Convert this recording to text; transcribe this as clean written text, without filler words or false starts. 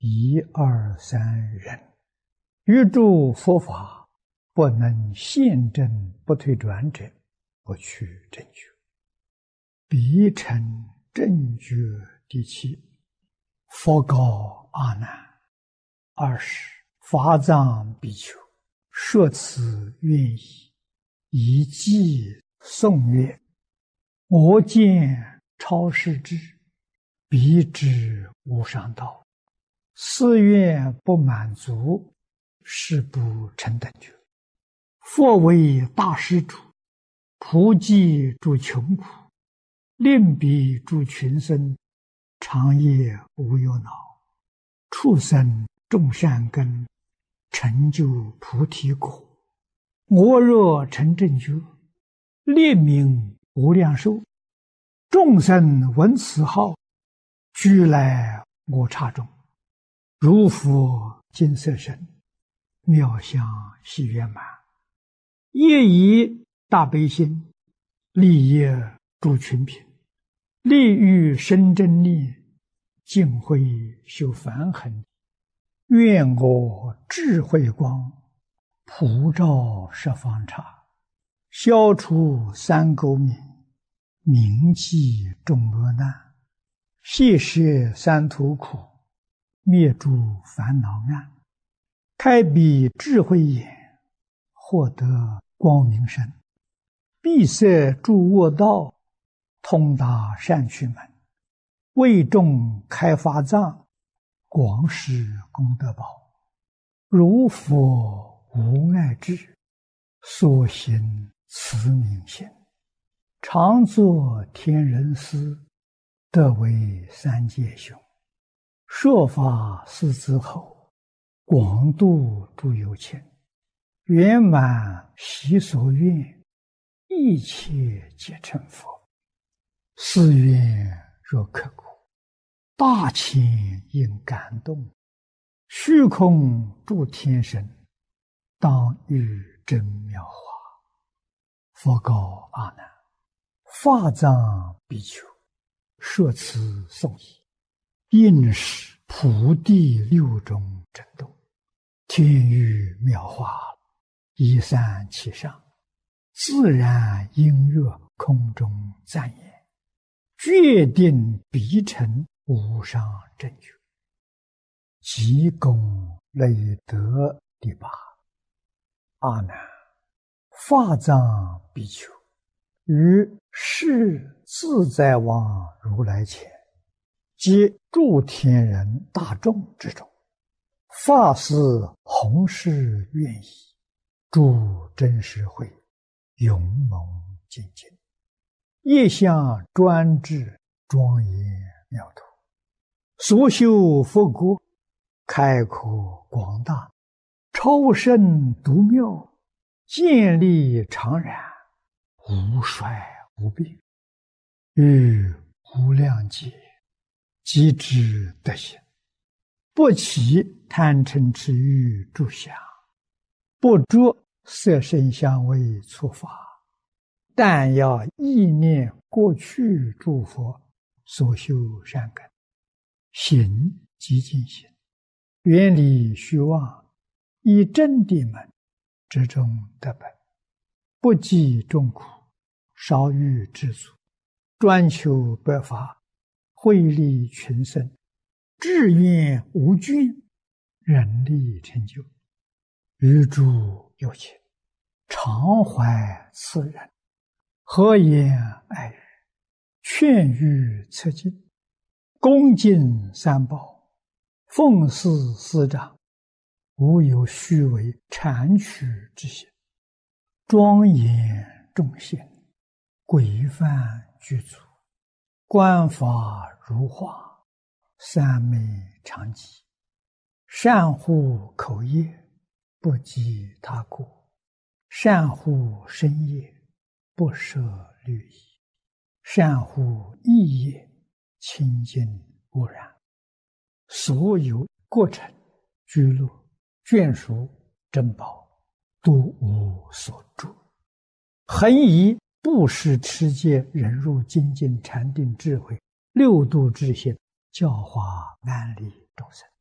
一二三人，欲助佛法，不能现证不退转者，不取正觉。彼成正觉第七。佛告阿难：20法藏比丘，说此愿意，一记诵曰：我见超世之，彼之无上道。寺愿不满足，是不成等觉。佛为大施主，普济诸穷苦，令彼诸群生，长夜无忧恼，畜生种善根，成就菩提果。我若成正觉，列名无量寿，众生闻此号，俱来我刹中。如佛金色身，妙相喜圆满，业以大悲心，利益诸群品，利欲生真力，尽慧修梵行。愿我智慧光，普照十方刹，消除三垢冥，铭记众恶难，谢摄三途苦，灭诸烦恼暗，开彼智慧眼，获得光明身，闭塞诸恶道，通达善趣门，为众开法藏，广施功德宝。如佛无碍智，所行慈悯心，常作天人师，得为三界雄。说法四字后，广度诸有情，圆满习所愿，一切皆成佛。誓愿若刻苦，大千应感动，虚空诸天神，当遇真妙法。佛告阿难：法藏比丘，说此颂义，应是普地六种震动，天雨妙化，一散其上，自然音乐空中赞言，决定必成无上正觉。积功累德第八。阿难，法藏比丘于世自在王如来前，皆诸天人大众之中，发誓弘誓愿意，诸真实会，勇猛精进，业相专制，庄严妙土，所修佛国，开阔广大，超胜独妙，建立常然，无衰无病，于无量劫即知德行，不起贪嗔痴欲诸想，不着色声香味触法，但要意念过去诸佛所修善根，行即净行，远离虚妄，以真谛门之中得本，不计众苦，少欲知足，专求百法，惠利群生，志愿无倦，人力成就。于诸有情，常怀慈仁，和颜爱语，劝喻策进，恭敬三宝，奉事师长，无有虚伪谄曲之心，庄严众贤，规范具足，观法如画，三昧常寂，善护口业，不积他过，善护身业，不摄律仪，善护意业，清净无染。所有过程、居乐、眷属、珍宝，都无所住。恒以布施、持戒、忍辱、精进、禅定、智慧六度之心，教化安利众生。